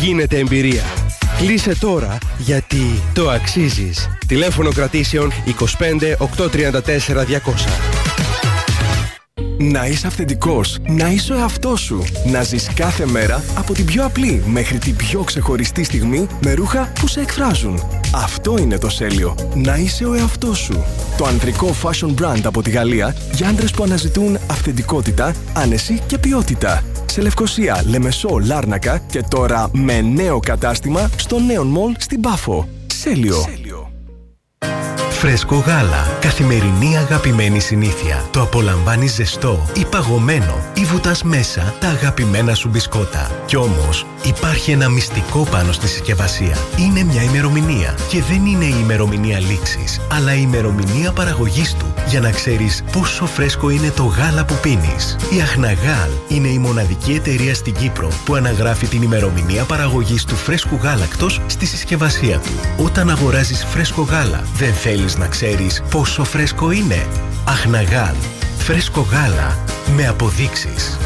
γίνεται εμπειρία. Κλείσε τώρα γιατί το αξίζεις. Τηλέφωνο κρατήσεων 25 834 200. Να είσαι αυθεντικός, να είσαι ο εαυτός σου. Να ζεις κάθε μέρα από την πιο απλή μέχρι την πιο ξεχωριστή στιγμή με ρούχα που σε εκφράζουν. Αυτό είναι το Σέλιο. Να είσαι ο εαυτός σου. Το ανδρικό fashion brand από τη Γαλλία για άντρες που αναζητούν αυθεντικότητα, άνεση και ποιότητα. Σε Λευκοσία, Λεμεσό, Λάρνακα και τώρα με νέο κατάστημα στο Neon Mall στην Πάφο. Σέλιο. Φρέσκο γάλα. Καθημερινή αγαπημένη συνήθεια. Το απολαμβάνεις ζεστό ή παγωμένο ή βουτάς μέσα τα αγαπημένα σου μπισκότα. Κι όμως υπάρχει ένα μυστικό πάνω στη συσκευασία. Είναι μια ημερομηνία. Και δεν είναι η ημερομηνία λήξης, αλλά η ημερομηνία παραγωγής του. Για να ξέρεις πόσο φρέσκο είναι το γάλα που πίνεις. Η Αχναγάλ είναι η μοναδική εταιρεία στην Κύπρο που αναγράφει την ημερομηνία παραγωγής του φρέσκου γάλακτος στη συσκευασία του. Όταν αγοράζεις φρέσκο γάλα, δεν θέλεις να ξέρεις πόσο φρέσκο είναι. Αχναγάλ. Φρέσκο γάλα με αποδείξεις.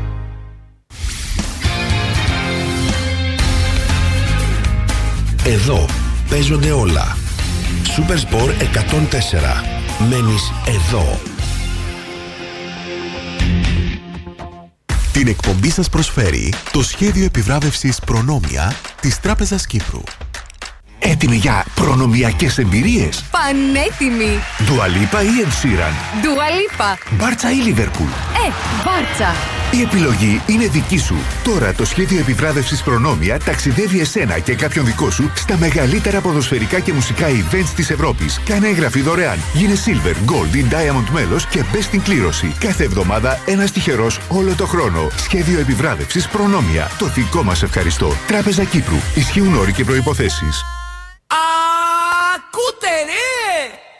Εδώ παίζονται όλα. Supersport 104. Μένεις εδώ. Την εκπομπή σας προσφέρει το σχέδιο επιβράβευσης Προνόμια της Τράπεζας Κύπρου. Έτοιμοι για προνομιακές εμπειρίες? Πανέτοιμοι! Dua Lipa ή Ed Sheeran? Dua Lipa. Μπάρτσα ή Λίβερπουλ? Μπάρτσα. Η επιλογή είναι δική σου. Τώρα το σχέδιο επιβράβευσης Προνόμια ταξιδεύει εσένα και κάποιον δικό σου στα μεγαλύτερα ποδοσφαιρικά και μουσικά events της Ευρώπης. Κάνε εγγραφή δωρεάν. Γίνε Silver, Gold ή Diamond μέλος και μπες στην κλήρωση. Κάθε εβδομάδα ένας τυχερός όλο το χρόνο. Σχέδιο επιβράβευσης Προνόμια. Το δικό μας ευχαριστώ. Τράπεζα Κύπρου. Ισχύουν όροι και προϋποθέσεις.